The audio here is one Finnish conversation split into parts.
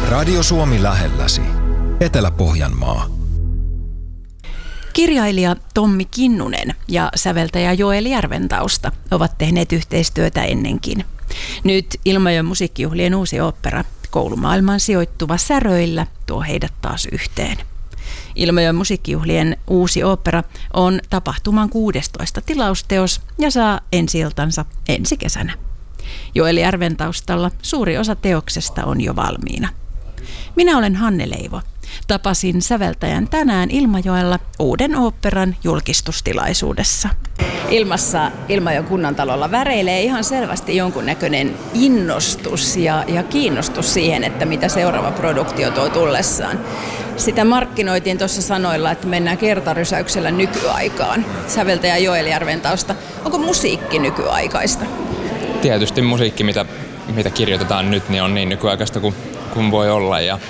Radio Suomi lähelläsi. Etelä-Pohjanmaa. Kirjailija Tommi Kinnunen ja säveltäjä Joel Järventausta ovat tehneet yhteistyötä ennenkin. Nyt Ilmajoen musiikkijuhlien uusi ooppera Koulumaailmaan sijoittuva Säröillä tuo heidät taas yhteen. Ilmajoen musiikkijuhlien uusi ooppera on tapahtuman 16. tilausteos ja saa ensi-iltansa ensi kesänä. Joel Järventaustalla suuri osa teoksesta on jo valmiina. Minä olen Hanne Leivo. Tapasin säveltäjän tänään Ilmajoella uuden oopperan julkistustilaisuudessa. Ilmassa Ilmajoen kunnantalolla väreilee ihan selvästi jonkunnäköinen innostus ja kiinnostus siihen, että mitä seuraava produktio tuo tullessaan. Sitä markkinoitiin tuossa sanoilla, että mennään kertarysäyksellä nykyaikaan. Säveltäjä Joel Järventausta. Onko musiikki nykyaikaista? Tietysti musiikki, mitä kirjoitetaan nyt, niin on niin nykyaikaista kuin voi olla. Ja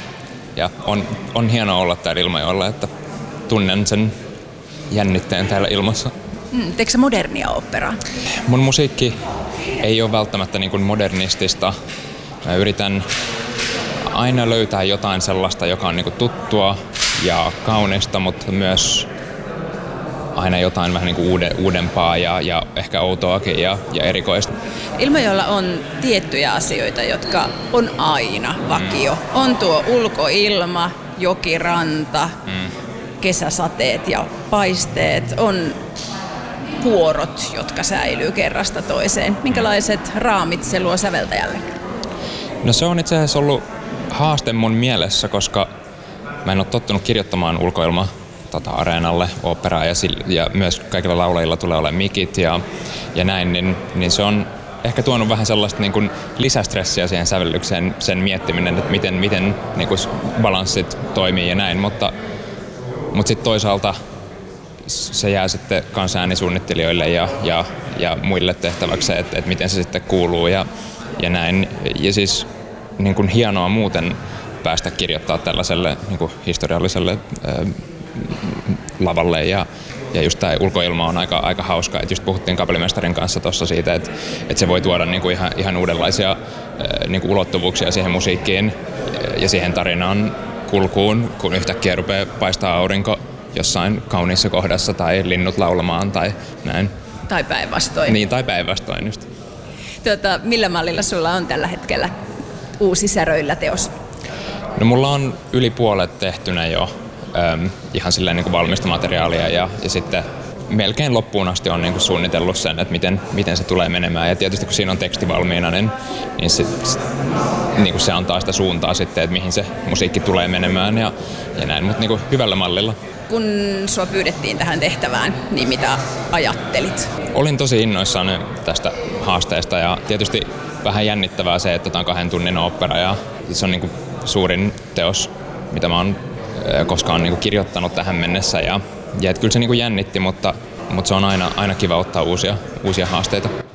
on hienoa olla täällä Ilmajoella, että tunnen sen jännitteen täällä ilmassa. Teekö sä modernia oopperaa? Mun musiikki ei ole välttämättä niin kuin modernistista. Mä yritän aina löytää jotain sellaista, joka on niin kuin tuttua ja kaunista, mutta myös aina jotain vähän niin kuin uudempaa ja ehkä outoakin ja erikoista. Ilmajoella on tiettyjä asioita, jotka on aina vakio. On tuo ulkoilma, jokiranta, kesäsateet ja paisteet. On kuorot, jotka säilyy kerrasta toiseen. Minkälaiset raamit se luo säveltäjälle? No se on itse asiassa ollut haaste mun mielessä, koska mä en ole tottunut kirjoittamaan ulkoilmaa areenalle oopperaa ja myös kaikilla laulajilla tulee olemaan mikit ja näin, niin se on ehkä tuonut vähän sellaista niin kuin lisästressiä siihen sävellykseen, sen miettiminen, että miten niin kuin balanssit toimii ja näin, mutta sitten toisaalta se jää sitten kanssa äänisuunnittelijoille ja muille tehtäväksi, että miten se sitten kuuluu ja näin. Ja siis niin kuin hienoa muuten päästä kirjoittaa tällaiselle niin kuin historialliselle lavalle ja just tämä ulkoilma on aika hauska, että just puhuttiin kapellimestarin kanssa tuossa siitä, että se voi tuoda niinku ihan uudenlaisia niinku ulottuvuuksia siihen musiikkiin ja siihen tarinan kulkuun, kun yhtäkkiä rupeaa paistaa aurinko jossain kauniissa kohdassa tai linnut laulamaan tai näin. Tai päinvastoin. Niin, tai päinvastoin just. Millä mallilla sulla on tällä hetkellä uusi Säröillä teos? No mulla on yli puolet tehtynä jo. Ihan silleen niin kuin valmista materiaalia ja sitten melkein loppuun asti on niin kuin suunnitellut sen, että miten se tulee menemään. Ja tietysti kun siinä on teksti valmiina, niin niin kuin se antaa sitä suuntaa sitten, että mihin se musiikki tulee menemään ja näin, mutta niin kuin hyvällä mallilla. Kun sua pyydettiin tähän tehtävään, niin mitä ajattelit? Olin tosi innoissani tästä haasteesta ja tietysti vähän jännittävää se, että tämä on 2 tunnin ooppera ja se on niin kuin suurin teos, mitä mä oon koskaan niin kuin kirjoittanut tähän mennessä ja että kyllä se niin kuin jännitti, mutta se on aina kiva ottaa uusia haasteita.